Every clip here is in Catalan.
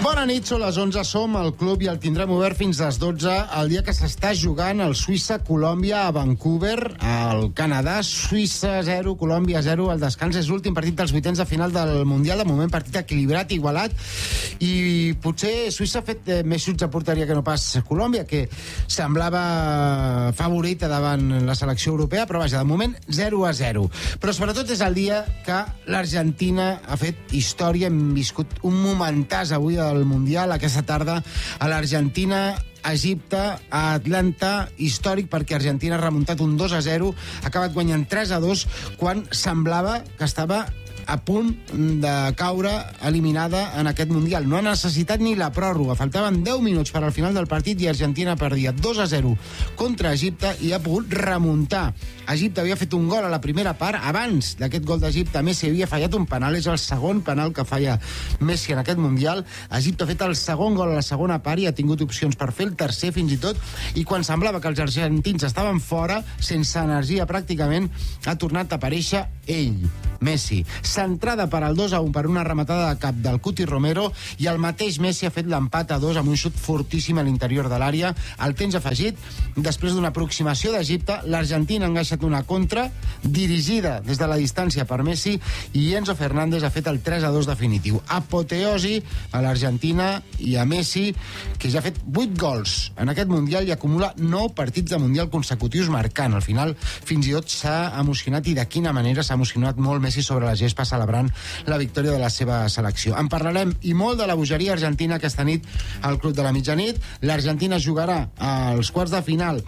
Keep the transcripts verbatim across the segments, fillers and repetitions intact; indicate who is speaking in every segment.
Speaker 1: Bona nit, són les onze, som al club i el tindrem obert fins a les dotze, el dia que s'està jugant el Suïssa-Colòmbia a Vancouver, al Canadà. Suïssa zero, Colòmbia zero, el descans és l'últim partit dels vuitens de final del Mundial, de moment partit equilibrat, igualat, i potser Suïssa ha fet més xuts a porteria que no pas Colòmbia, que semblava favorita davant la selecció europea, però vaja, de moment zero a zero. Però sobretot és el dia que l'Argentina ha fet història, hem viscut un momentàs avui del Mundial, aquesta tarda, a l'Argentina, a Egipte, a Atlanta, històric perquè Argentina ha remuntat un dos a zero, ha acabat guanyant tres a dos, quan semblava que estava a punt de caure eliminada en aquest Mundial. No ha necessitat ni la pròrroga. Faltaven deu minuts per al final del partit i Argentina perdia dos a zero contra Egipte i ha pogut remuntar. Egipte havia fet un gol a la primera part. Abans d'aquest gol d'Egipte, Messi havia fallat un penal. És el segon penal que falla Messi en aquest Mundial. Egipte ha fet el segon gol a la segona part i ha tingut opcions per fer el tercer, fins i tot. I quan semblava que els argentins estaven fora, sense energia pràcticament, ha tornat a aparèixer ell, Messi. Centrada per al dos a un per una rematada de cap del Cuti Romero, i el mateix Messi ha fet l'empat a dos amb un xut fortíssim a l'interior de l'àrea. Al temps afegit, després d'una aproximació d'Egipte, l'Argentina ha engaixat una contra dirigida des de la distància per Messi i Enzo Fernández ha fet el tres a dos definitiu. Apoteosi a l'Argentina i a Messi, que ja ha fet vuit gols en aquest Mundial i acumula nou partits de Mundial consecutius marcant. Al final, fins i tot s'ha emocionat, i de quina manera s'ha emocionat molt Messi sobre la gespa celebrant la victòria de la seva selecció. En parlarem i molt de la bogeria argentina aquesta nit al Club de la Mitjanit. L'Argentina jugarà als quarts de final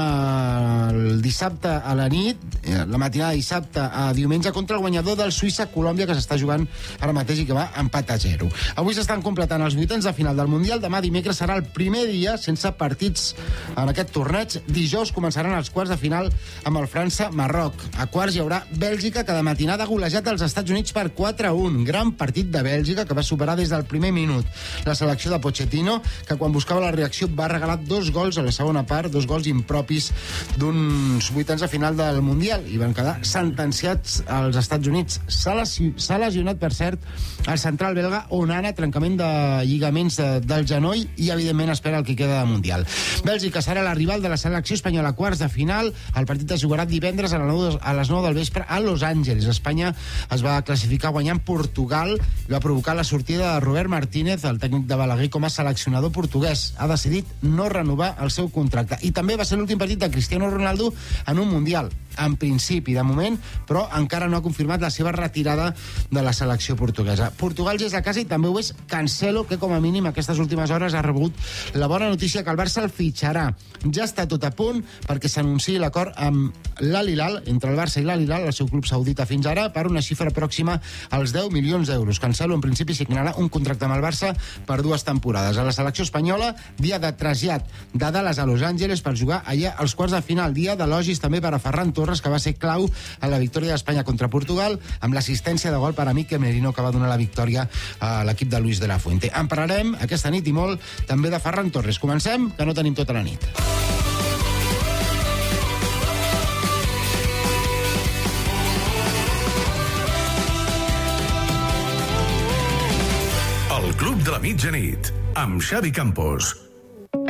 Speaker 1: el dissabte a la nit, la matinada de dissabte a diumenge, contra el guanyador del Suïssa-Colòmbia, que s'està jugant ara mateix i que va empat a zero. Avui s'estan completant els vuitens de final del Mundial. Demà dimecres serà el primer dia sense partits en aquest torneig. Dijous començaran els quarts de final amb el França-Marroc. A quarts hi haurà Bèlgica, que de matinada ha golejat els Estats Units per quatre a un. Gran partit de Bèlgica, que va superar des del primer minut la selecció de Pochettino, que quan buscava la reacció va regalar dos gols a la segona part, dos gols impropis d'uns vuitens de final del Mundial, i van quedar sentenciats als Estats Units. S'ha lesionat, per cert, el central belga Onana, trencament de lligaments del genoll, i evidentment espera el que queda de Mundial. Bèlgica serà la rival de la selecció espanyola a quarts de final. El partit es jugarà divendres a les nou del vespre a Los Angeles. Espanya es va classificar guanyant Portugal i va provocar la sortida de Robert Martínez, el tècnic de Balaguer, com a seleccionador portuguès. Ha decidit no renovar el seu contracte. I també va ser l'últim partit de Cristiano Ronaldo en un Mundial, en principi, de moment, però encara no ha confirmat la seva retirada de la selecció portuguesa. Portugal ja és a casa i també ho és Cancelo, que com a mínim aquestes últimes hores ha rebut la bona notícia que el Barça el fitxarà. Ja està tot a punt perquè s'anunciï l'acord amb l'Al Hilal, entre el Barça i l'Al Hilal, el seu club saudita fins ara, per una xifra pròxima als deu milions d'euros. Cancelo, en principi, signarà un contracte amb el Barça per dues temporades. A la selecció espanyola, dia de trasllat de Dallas a Los Angeles per jugar allà als quarts de final. Dia d'elogis també per a Ferran Torres, que va ser clau a la victòria d'Espanya contra Portugal, amb l'assistència de gol per a Mikel Merino, que va donar la victòria a l'equip de Luis de la Fuente. En parlarem aquesta nit i molt també de Ferran Torres. Comencem, que no tenim tota la nit.
Speaker 2: El Club de la Mitjanit, amb Xavi Campos.